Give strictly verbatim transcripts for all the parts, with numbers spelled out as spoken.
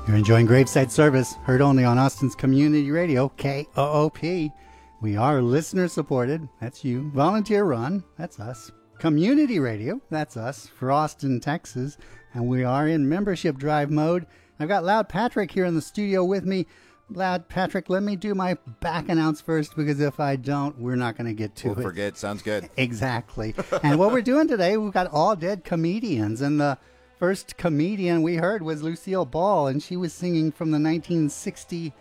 You're enjoying Graveside Service, heard only on Austin's Community Radio, K O O P. We are listener supported, that's you. Volunteer run, that's us. Community Radio, that's us, for Austin, Texas. And we are in membership drive mode. I've got Loud Patrick here in the studio with me. Loud Patrick, let me do my back announce first, because if I don't, we're not going to get to we'll it. We'll forget, sounds good. Exactly. And what we're doing today, we've got all dead comedians, and the first comedian we heard was Lucille Ball, and she was singing from the nineteen sixty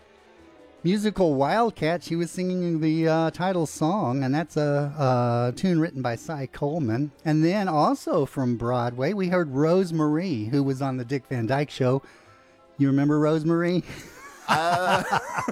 musical Wildcat. She was singing the uh, title song, and that's a, a tune written by Cy Coleman. And then also from Broadway, we heard Rose Marie, who was on the Dick Van Dyke Show. You remember Rose Marie? uh,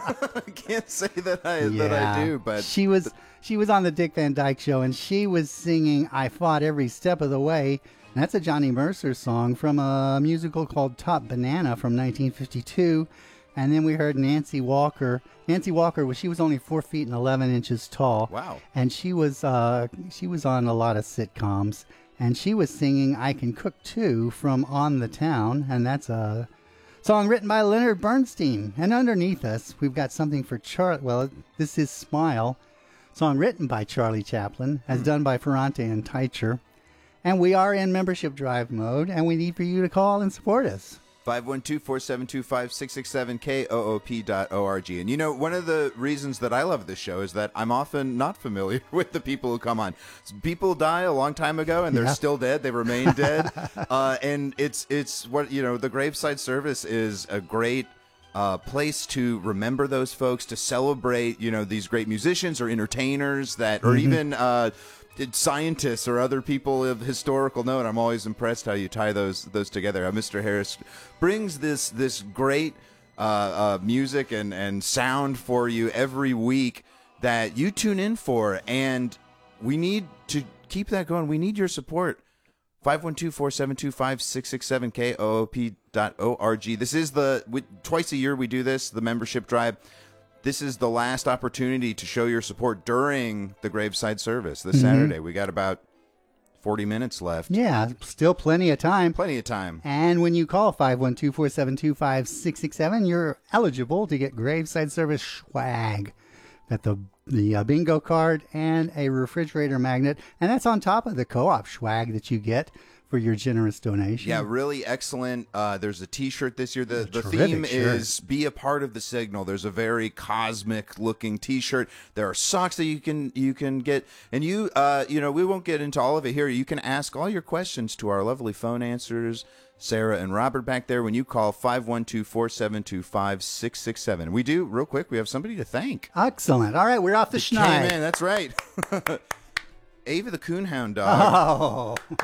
I can't say that I yeah. that I do, but she was she was on the Dick Van Dyke Show, and she was singing "I Fought Every Step of the Way." And that's a Johnny Mercer song from a musical called Top Banana from nineteen fifty-two. And then we heard Nancy Walker. Nancy Walker was she was only four feet and eleven inches tall. Wow! And she was uh, she was on a lot of sitcoms, and she was singing "I Can Cook Too" from On the Town, and that's a song written by Leonard Bernstein. And underneath us, we've got something for Charlie. Well, this is "Smile," song written by Charlie Chaplin, as mm. done by Ferrante and Teicher. And we are in membership drive mode, and we need for you to call and support us. five one two, four seven two, five six six seven, K O O P dot org. And you know, one of the reasons that I love this show is that I'm often not familiar with the people who come on. People die a long time ago, and they're yeah. still dead. They remain dead. uh, and it's, it's what, you know, the Graveside Service is a great uh, place to remember those folks, to celebrate, you know, these great musicians or entertainers that, or mm-hmm. even, uh, scientists or other people of historical note. I'm always impressed how you tie those those together. How Mister Harris brings this this great uh, uh, music and, and sound for you every week that you tune in for, and we need to keep that going. We need your support. five one two, four seven two, five six six seven, K O O P dot org. This is the, we, twice a year we do this, the membership drive. This is the last opportunity to show your support during the Graveside Service this mm-hmm. Saturday. We got about forty minutes left. Yeah, still plenty of time. Plenty of time. And when you call five one two, four seven two, five six six seven, you're eligible to get Graveside Service swag. Got the, the uh, bingo card and a refrigerator magnet. And that's on top of the co-op swag that you get for your generous donation. Yeah, really excellent. Uh, there's a T-shirt this year. The, the theme shirt. is "Be a Part of the Signal." There's a very cosmic-looking T-shirt. There are socks that you can you can get, and you uh, you know we won't get into all of it here. You can ask all your questions to our lovely phone answers, Sarah and Robert back there, when you call five one two, four seven two, five six six seven. We do real quick. We have somebody to thank. Excellent. All right, we're off the schneid. Man, that's right. Ava the Coonhound Dog. Oh.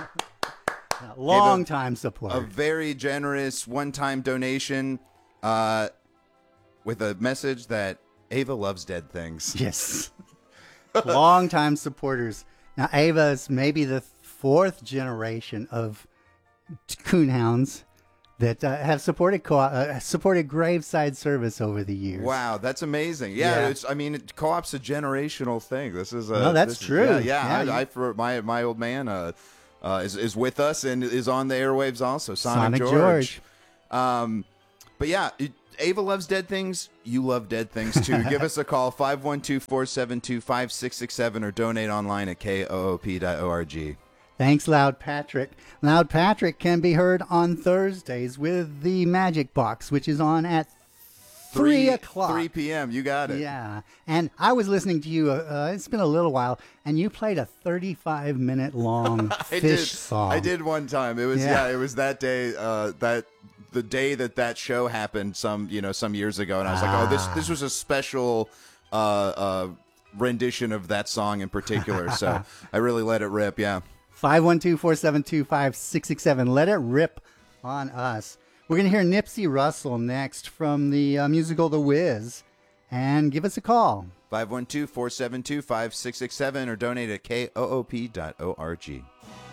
Long time support. A very generous one-time donation uh, with a message that Ava loves dead things. Yes. Long time supporters. Now, Ava is maybe the fourth generation of coonhounds that uh, have supported co- uh, supported Graveside Service over the years. Wow, that's amazing. Yeah, yeah. It's, I mean, it, co-op's a generational thing. This is a, no, that's this true. Is, yeah, yeah. yeah I, I for my my old man. Uh, Uh, is, is with us and is on the airwaves also. Sonic, Sonic George. George. Um, but yeah, it, Ava loves dead things. You love dead things too. Give us a call, five one two, four seven two, five six six seven, or donate online at K O O P dot org. Thanks, Loud Patrick. Loud Patrick can be heard on Thursdays with the Magic Box, which is on at Three o'clock. three p.m. You got it. Yeah. And I was listening to you. Uh, it's been a little while, and you played a thirty-five minute long fish did. song. I did one time. It was yeah. yeah it was that day. Uh, that the day that that show happened. Some you know some years ago, and I was ah. like, oh, this this was a special uh, uh, rendition of that song in particular. So I really let it rip. Yeah. Five one two four seven two five six six seven. Let it rip on us. We're going to hear Nipsey Russell next from the uh, musical The Wiz. And give us a call. five one two, four seven two, five six six seven or donate at K O O P dot org.